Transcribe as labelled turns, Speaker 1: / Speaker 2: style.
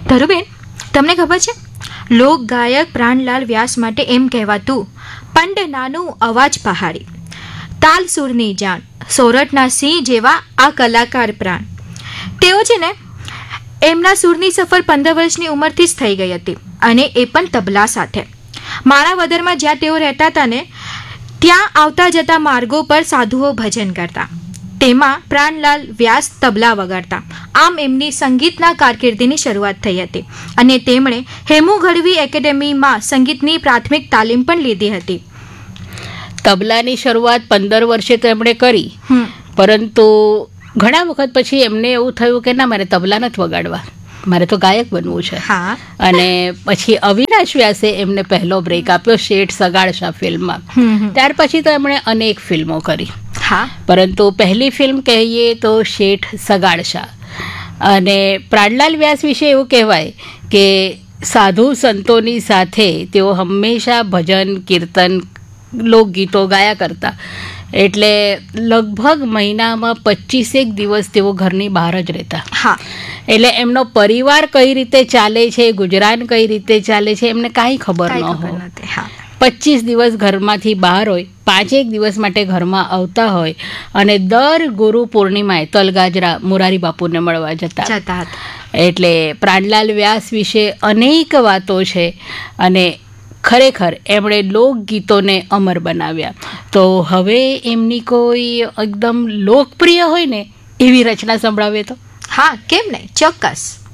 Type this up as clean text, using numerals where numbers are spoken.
Speaker 1: ધરુબેન, તમને ખબર છે લોક ગાયક પ્રાણલાલ વ્યાસ માટે એમ કહેવાતું પંડ નાનું અવાજ પહાડી, તાલ સુરની જાણ, સોરઠના સિંહ જેવા આ કલાકાર પ્રાણ. તેઓ છે ને એમના સુરની સફર 15 વર્ષની ઉંમરથી જ થઈ ગઈ હતી, અને એ પણ તબલા સાથે. માણાવદરમાં જ્યાં તેઓ રહેતા હતા ને, ત્યાં આવતા જતા માર્ગો પર સાધુઓ ભજન કરતા, તેમાં પ્રાણલાલ વ્યાસ તબલા વગાડતા. આમ એમની સંગીતના કારકિર્દીની શરૂઆત થઈ હતી, અને તેમણે હેમુ ગઢવી એકેડેમીમાં સંગીતની પ્રાથમિક તાલીમ પણ લીધી હતી.
Speaker 2: તબલાની શરૂઆત 15 વર્ષે તો એમણે કરી, પરંતુ ઘણા વખત પછી એમને એવું થયું કે ના, મારે તબલા નથી વગાડવા, મારે તો ગાયક બનવું છે. અને પછી અવિનાશ વ્યાસે એમને પહેલો બ્રેક આપ્યો શેઠ સગાડશા ફિલ્મમાં. ત્યાર પછી તો એમણે અનેક ફિલ્મો કરી, પરંતુ પહેલી ફિલ્મ કહીએ તો શેઠ સગાડશા. અને પ્રાણલાલ વ્યાસ વિશે એવું કહેવાય કે સાધુ સંતોની સાથે તેઓ હંમેશા ભજન, કીર્તન, લોકગીતો ગાયા કરતા. એટલે લગભગ મહિનામાં 25 દિવસ તેઓ ઘરની બહાર જ રહેતા. એટલે એમનો પરિવાર કઈ રીતે ચાલે છે, ગુજરાન કઈ રીતે ચાલે છે, એમને કાંઈ ખબર ન હોય. 25 દિવસ ઘરમાંથી બહાર હોય, 5 દિવસ માટે ઘરમાં આવતા હોય, અને દર ગુરુ પૂર્ણિમાએ તલગાજરા મોરારી બાપુને મળવા જતા. એટલે પ્રાણલાલ વ્યાસ વિશે અનેક વાતો છે, અને ખરેખર એમણે લોકગીતોને અમર બનાવ્યા. તો હવે એમની કોઈ એકદમ લોકપ્રિય હોય ને એવી રચના સંભળાવે તો?
Speaker 1: હા, કેમ નહીં, ચોક્કસ.